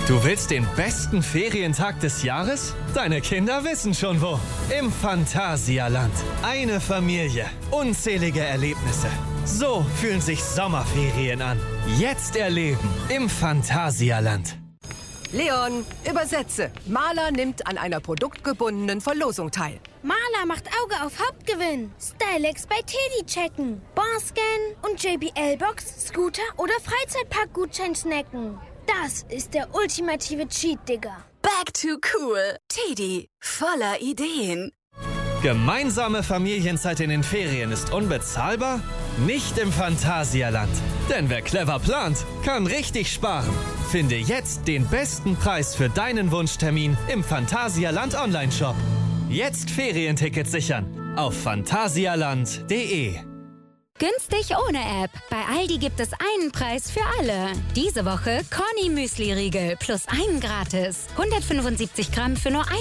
Du willst den besten Ferientag des Jahres? Deine Kinder wissen schon wo. Im Phantasialand. Eine Familie. Unzählige Erlebnisse. So fühlen sich Sommerferien an. Jetzt erleben im Phantasialand. Leon, übersetze. Maler nimmt an einer produktgebundenen Verlosung teil. Maler macht Auge auf Hauptgewinn. Stylex bei Teddy checken. Barscan und JBL-Box, Scooter oder Freizeitpark-Gutschein snacken. Das ist der ultimative Cheat, Digga. Back to cool. Teddy, voller Ideen. Gemeinsame Familienzeit in den Ferien ist unbezahlbar? Nicht im Phantasialand. Denn wer clever plant, kann richtig sparen. Finde jetzt den besten Preis für deinen Wunschtermin im Phantasialand Online-Shop. Jetzt Ferientickets sichern auf phantasialand.de. Günstig ohne App. Bei Aldi gibt es einen Preis für alle. Diese Woche Corny Müsli-Riegel plus einen gratis. 175 Gramm für nur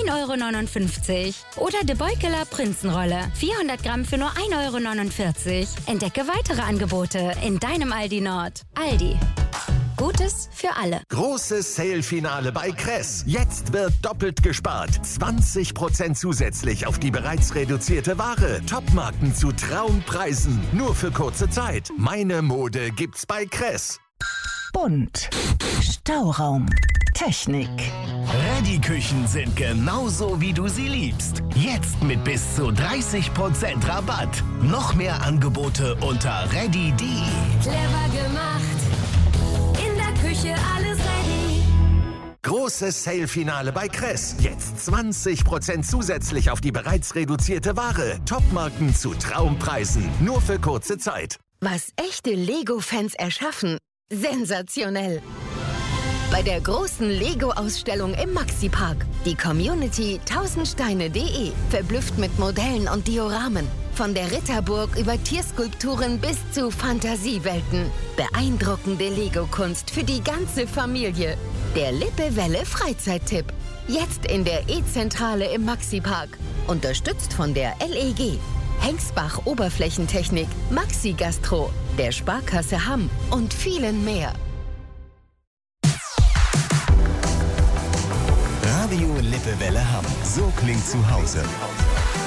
1,59 €. Oder De Beukeler Prinzenrolle. 400 Gramm für nur 1,49 €. Entdecke weitere Angebote in deinem Aldi Nord. Aldi. Gutes für alle. Großes Sale-Finale bei Kress. Jetzt wird doppelt gespart. 20% zusätzlich auf die bereits reduzierte Ware. Topmarken zu Traumpreisen. Nur für kurze Zeit. Meine Mode gibt's bei Kress. Bunt. Stauraum. Technik. Ready-Küchen sind genauso, wie du sie liebst. Jetzt mit bis zu 30% Rabatt. Noch mehr Angebote unter ready.de. Clever gemacht. In der Küche alles ready. Großes Sale-Finale bei Kress. Jetzt 20% zusätzlich auf die bereits reduzierte Ware. Topmarken zu Traumpreisen. Nur für kurze Zeit. Was echte Lego-Fans erschaffen, sensationell. Bei der großen Lego-Ausstellung im Maxi-Park. Die Community 1000steine.de verblüfft mit Modellen und Dioramen. Von der Ritterburg über Tierskulpturen bis zu Fantasiewelten. Beeindruckende Lego-Kunst für die ganze Familie. Der Lippewelle Freizeittipp. Jetzt in der E-Zentrale im Maxi-Park. Unterstützt von der LEG. Hengsbach Oberflächentechnik, Maxi Gastro, der Sparkasse Hamm und vielen mehr. Radio Lippewelle Hamm. So klingt zu Hause.